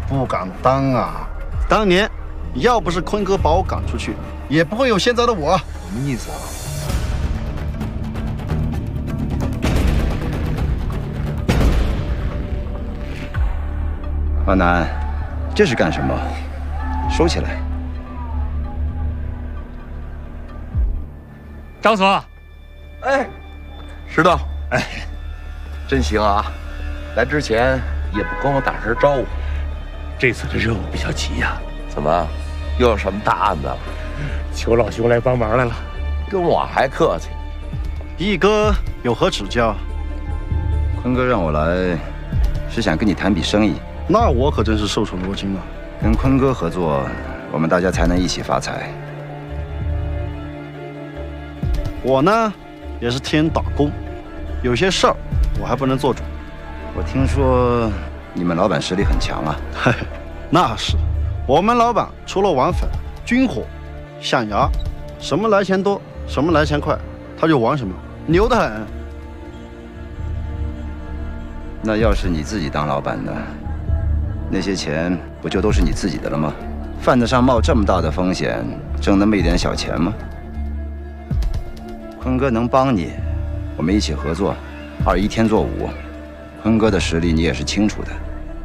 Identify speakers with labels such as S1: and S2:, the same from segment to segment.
S1: 不敢当啊！当年要不是坤哥把我赶出去，也不会有现在的我。
S2: 什么意思啊？
S3: 阿南，这是干什么？收起来。
S4: 张所，
S2: 哎，石头，哎，真行啊！来之前也不跟我打声招呼。
S4: 这次的任务比较急呀，
S2: 怎么，又有什么大案子了？
S4: 求老兄来帮忙来了。
S2: 跟我还客气。
S1: 义哥有何指教？
S3: 坤哥让我来，是想跟你谈笔生意。
S1: 那我可真是受宠若惊了。
S3: 跟坤哥合作，我们大家才能一起发财。
S1: 我呢，也是替人打工，有些事儿我还不能做主。
S3: 我听说你们老板实力很强啊。
S1: 嘿嘿，那是，我们老板除了玩粉、军火、象牙，什么来钱多，什么来钱快，他就玩什么，牛得很。
S3: 那要是你自己当老板呢？那些钱不就都是你自己的了吗？犯得上冒这么大的风险，挣那么一点小钱吗？坤哥能帮你，我们一起合作，2一天作5。坤哥的实力你也是清楚的。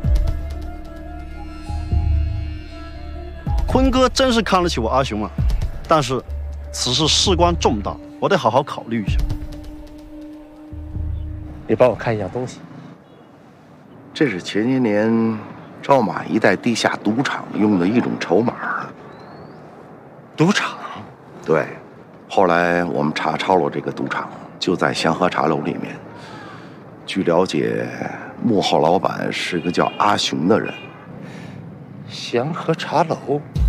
S1: 坤哥真是看得起我阿雄啊，但是此事事关重大，我得好好考虑一下。
S4: 你帮我看一样东西。
S2: 这是前些年赵马一带地下赌场用的一种筹码。
S4: 赌场？
S2: 对，后来我们查抄了这个赌场，就在祥和茶楼里面。据了解，幕后老板是个叫阿雄的人。
S4: 祥和茶楼。